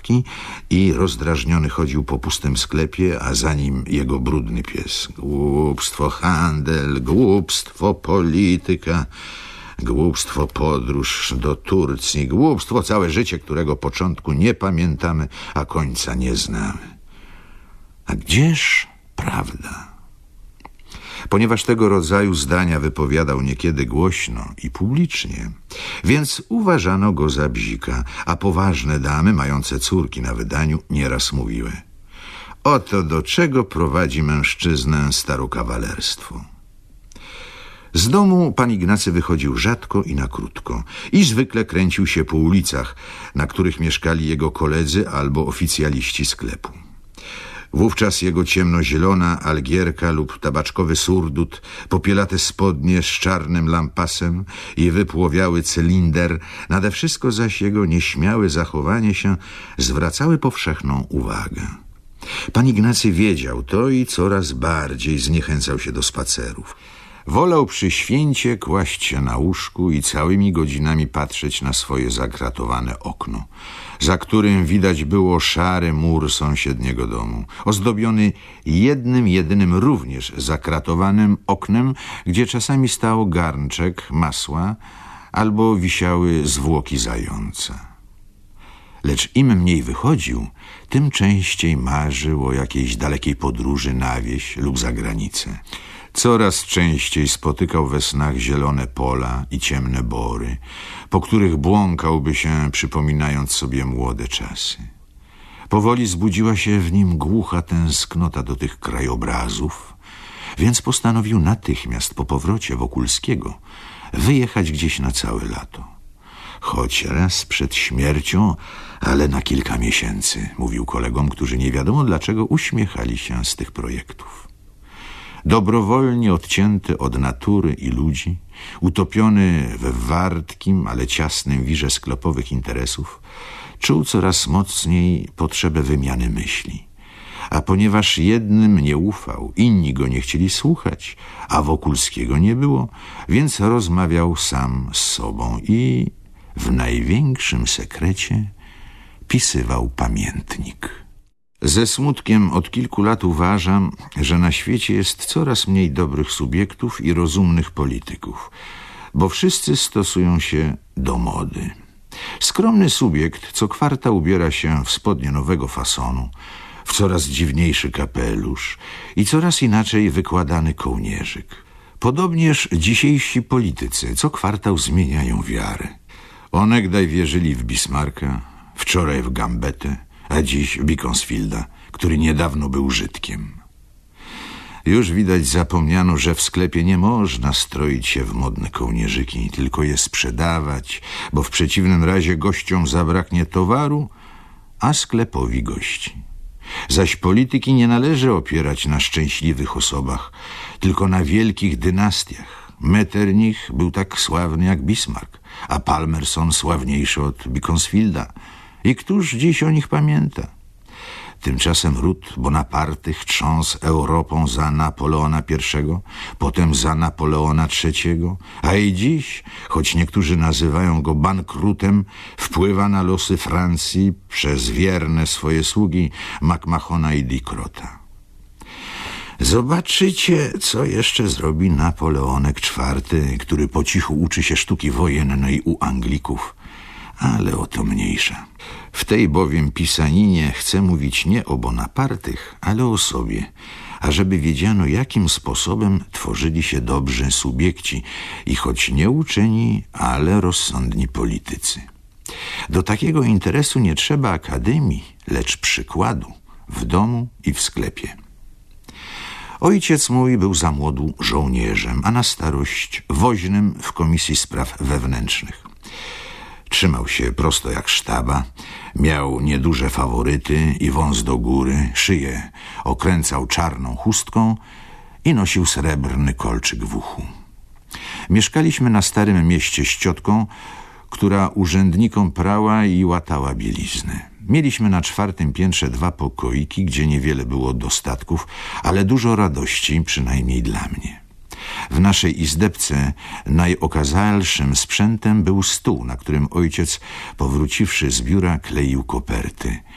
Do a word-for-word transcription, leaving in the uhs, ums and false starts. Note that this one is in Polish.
słuchawki i rozdrażniony chodził po pustym sklepie, a za nim jego brudny pies. Głupstwo handel, głupstwo polityka, głupstwo podróż do Turcji, głupstwo całe życie, którego początku nie pamiętamy, a końca nie znamy. A gdzież prawda? Ponieważ tego rodzaju zdania wypowiadał niekiedy głośno i publicznie, więc uważano go za bzika, a poważne damy, mające córki na wydaniu, nieraz mówiły: oto do czego prowadzi mężczyznę starokawalerstwo. Z domu pan Ignacy wychodził rzadko i na krótko i zwykle kręcił się po ulicach, na których mieszkali jego koledzy albo oficjaliści sklepu. Wówczas jego ciemnozielona algierka lub tabaczkowy surdut, popielate spodnie z czarnym lampasem i wypłowiały cylinder, nade wszystko zaś jego nieśmiałe zachowanie się zwracały powszechną uwagę. Pan Ignacy wiedział to i coraz bardziej zniechęcał się do spacerów. Wolał przy święcie kłaść się na łóżku i całymi godzinami patrzeć na swoje zakratowane okno, za którym widać było szary mur sąsiedniego domu, ozdobiony jednym jedynym również zakratowanym oknem, gdzie czasami stał garnczek masła albo wisiały zwłoki zająca. Lecz im mniej wychodził, tym częściej marzył o jakiejś dalekiej podróży na wieś lub za granicę. Coraz częściej spotykał we snach zielone pola i ciemne bory, po których błąkałby się, przypominając sobie młode czasy. Powoli zbudziła się w nim głucha tęsknota do tych krajobrazów, więc postanowił natychmiast po powrocie Wokulskiego wyjechać gdzieś na całe lato. Choć raz przed śmiercią, ale na kilka miesięcy, mówił kolegom, którzy nie wiadomo dlaczego uśmiechali się z tych projektów. Dobrowolnie odcięty od natury i ludzi, utopiony we wartkim, ale ciasnym wirze sklepowych interesów, czuł coraz mocniej potrzebę wymiany myśli. A ponieważ jednym nie ufał, inni go nie chcieli słuchać, a Wokulskiego nie było, więc rozmawiał sam z sobą i w największym sekrecie pisywał pamiętnik. Ze smutkiem od kilku lat uważam, że na świecie jest coraz mniej dobrych subiektów i rozumnych polityków, bo wszyscy stosują się do mody. Skromny subiekt co kwartał ubiera się w spodnie nowego fasonu, w coraz dziwniejszy kapelusz i coraz inaczej wykładany kołnierzyk. Podobnież dzisiejsi politycy co kwartał zmieniają wiarę. Onegdaj wierzyli w Bismarcka, wczoraj w Gambetę, a dziś w Beaconsfielda, który niedawno był Żydkiem. Już widać zapomniano, że w sklepie nie można stroić się w modne kołnierzyki, tylko je sprzedawać, bo w przeciwnym razie gościom zabraknie towaru, a sklepowi gości. Zaś polityki nie należy opierać na szczęśliwych osobach, tylko na wielkich dynastiach. Metternich był tak sławny jak Bismarck, a Palmerston sławniejszy od Beaconsfielda. I któż dziś o nich pamięta? Tymczasem ród Bonapartych trząsł Europą za Napoleona pierwszego, potem za Napoleona trzeciego, a i dziś, choć niektórzy nazywają go bankrutem, wpływa na losy Francji przez wierne swoje sługi MacMahona i Dicrota. Zobaczycie, co jeszcze zrobi Napoleonek czwarty, który po cichu uczy się sztuki wojennej u Anglików. Ale o to mniejsza. W tej bowiem pisaninie chcę mówić nie o Bonapartych, ale o sobie, ażeby wiedziano, jakim sposobem tworzyli się dobrzy subiekci i choć nieuczeni, ale rozsądni politycy. Do takiego interesu nie trzeba akademii, lecz przykładu w domu i w sklepie. Ojciec mój był za młodu żołnierzem, a na starość woźnym w Komisji Spraw Wewnętrznych. Trzymał się prosto jak sztaba, miał nieduże faworyty i wąs do góry, szyję okręcał czarną chustką i nosił srebrny kolczyk w uchu. Mieszkaliśmy na Starym Mieście z ciotką, która urzędnikom prała i łatała bieliznę. Mieliśmy na czwartym piętrze dwa pokoiki, gdzie niewiele było dostatków, ale dużo radości, przynajmniej dla mnie. W naszej izdebce najokazalszym sprzętem był stół, na którym ojciec, powróciwszy z biura, kleił koperty.